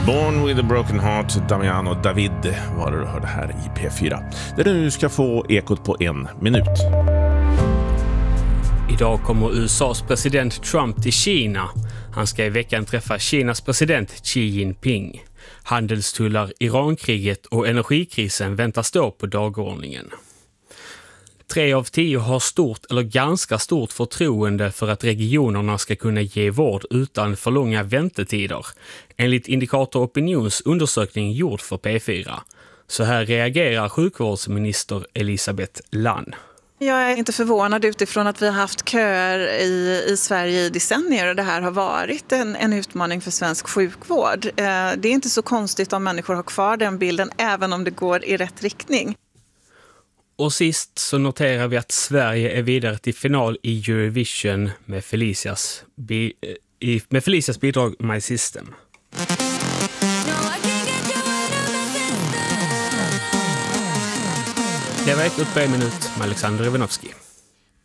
Born with a broken heart, Damiano David var det du hörde här i P4. Där du nu ska få ekot på 1 minut. Idag kommer USAs president Trump till Kina. Han ska i veckan träffa Kinas president Xi Jinping. Handelstullar, Irankriget och energikrisen väntas stå på dagordningen. 3 av 10 har stort eller ganska stort förtroende för att regionerna ska kunna ge vård utan för långa väntetider, enligt Indikator Opinions undersökning gjord för P4. Så här reagerar sjukvårdsminister Elisabeth Lann. Jag är inte förvånad utifrån att vi har haft köer i Sverige i decennier och det här har varit en utmaning för svensk sjukvård. Det är inte så konstigt om människor har kvar den bilden även om det går i rätt riktning. Och sist så noterar vi att Sverige är vidare till final i Eurovision med Felicias bidrag My System. Det var ett upp på 1 minut med Alexander Ivanovski.